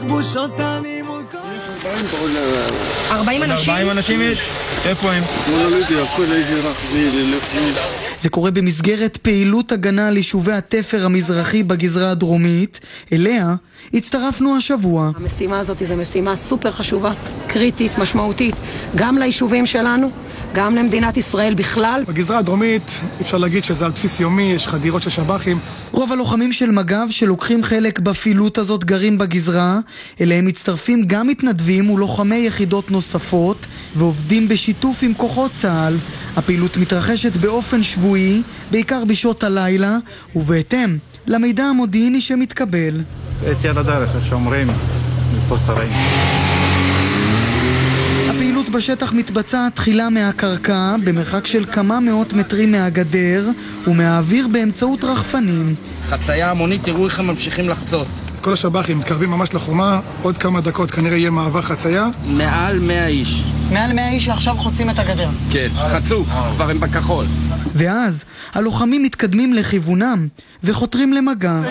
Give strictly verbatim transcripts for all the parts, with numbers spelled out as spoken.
ארבעים אנשים? ארבעים אנשים יש? איפה הם? זה קורה במסגרת פעילות הגנה על יישובי התפר המזרחי בגזרה הדרומית. אליה הצטרפנו השבוע. המשימה הזאת זו משימה סופר חשובה, קריטית, משמעותית, גם ליישובים שלנו, גם למדינת ישראל בכלל. בגזרה הדרומית אפשר להגיד שזה על בסיס יומי, יש חדירות של שב"חים. רוב הלוחמים של מג"ב שלוקחים חלק בפעילות הזאת גרים בגזרה, אליהם מצטרפים גם מתנדבים ולוחמי יחידות נוספות ועובדים בשיתוף עם כוחות צה"ל. הפעילות מתרחשת באופן שבועי, בעיקר בשעות הלילה, ובהתאם למידע המודיעיני שמתקבל. יציאת הדרך, איך שאומרים, לתפוס את הרעים. הפעילות בשטח מתבצעת תחילה מהקרקע, במרחק של כמה מאות מטרים מהגדר, ומהאוויר באמצעות רחפנים. חצייה המונית, תראו איך הם ממשיכים לחצות. כל השב"חים מתקרבים ממש לחומה, עוד כמה דקות כנראה יהיה מעבר חצייה. מעל מאה איש. מעל מאה איש שעכשיו חוצים את הגדר. כן, חצו, כבר הם בכחול. ואז הלוחמים מתקדמים לכיוונם וחותרים למגע.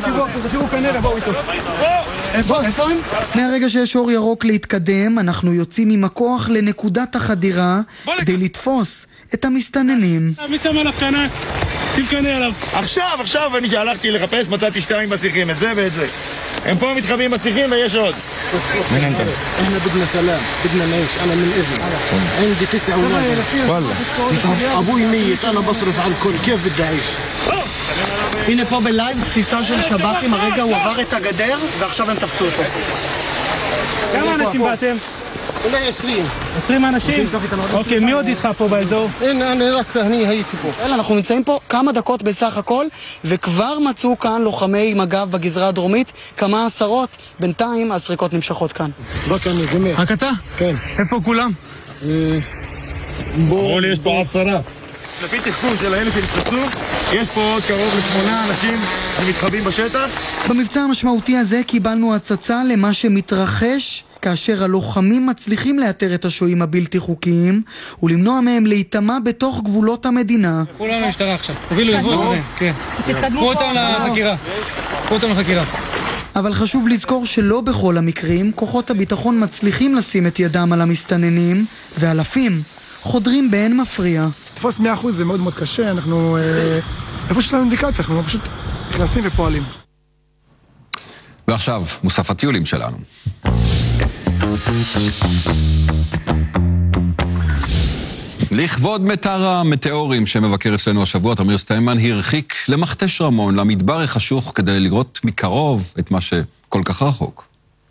איפה? איפה הם? מהרגע שיש אור ירוק להתקדם, אנחנו יוצאים עם הכוח לנקודת החדירה כדי לתפוס את המסתננים. מי שם עליו קנק? שים קנה עליו. עכשיו, עכשיו אני שהלכתי לחפש, מצאתי שתיים בשיחים, את זה ואת זה. הם פה מתחבאים בשיחים ויש עוד. احنا بدنا سلام بدنا نعيش انا من اذن عندي تسع اولاد والله ابوي ميت انا بصرف على الكل كيف بدي اعيش. הנה פה בלייב תפיסה של שב"חים, הרגע הוא עבר את הגדר ועכשיו הם תפסו אותו. כמה אנשים באתם? אולי עשרים. עשרים אנשים? אוקיי, מי עוד איתך פה באזור? הנה, אני רק, אני הייתי פה. אלא אנחנו נמצאים פה כמה דקות בסך הכל, וכבר מצאו כאן לוחמי מג"ב בגזרה הדרומית כמה עשרות. בינתיים הסריקות נמשכות כאן. רק אני, באמת. רק אתה? כן. איפה כולם? אמרו לי יש פה עשרה. לפי תחקור של האלה שנתפסו, יש פה עוד קרוב לשמונה אנשים שמתחבאים בשטח. במבצע המשמעותי הזה קיבלנו הצצה למה שמתרחש כאשר הלוחמים מצליחים לאתר את השוהים הבלתי חוקיים ולמנוע מהם להיטמע בתוך גבולות המדינה. כולנו משטרה עכשיו. תובילו לבוא, כן. תתקדמו אותם לחקירה. קחו אותם לחקירה. אבל חשוב לזכור שלא בכל המקרים כוחות הביטחון מצליחים לשים את ידם על המסתננים, ואלפים חודרים באין מפריע. תפוס מאה אחוז זה מאוד מאוד קשה, אנחנו... איפה שיש לנו אינדיקציה, אנחנו פשוט נכנסים ופועלים. ועכשיו, מוסף הטיולים שלנו. לכבוד מטר המטאורים שמבקר אצלנו השבוע, תמיר סטיימן הרחיק למכתש רמון, למדבר החשוך, כדי לראות מקרוב את מה שכל כך רחוק.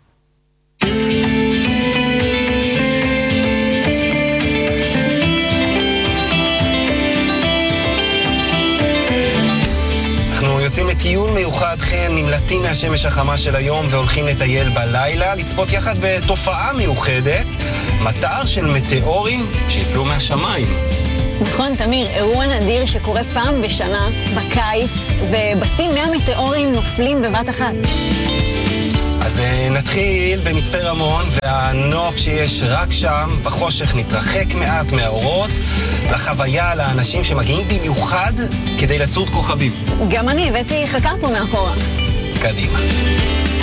יוצאים לטיול מיוחד, כן, נמלטים מהשמש החמה של היום והולכים לטייל בלילה, לצפות יחד בתופעה מיוחדת, מטר של מטאורים שיפלו מהשמיים. נכון, תמיר, אירוע נדיר שקורה פעם בשנה, בקיץ, ובשים מאה מטאורים נופלים בבת אחת. אז נתחיל במצפה רמון, והנוף שיש רק שם, בחושך נתרחק מעט מהאורות, לחוויה, לאנשים שמגיעים במיוחד כדי לצוד כוכבים. גם אני הבאתי חכה פה מאחורה. קדימה.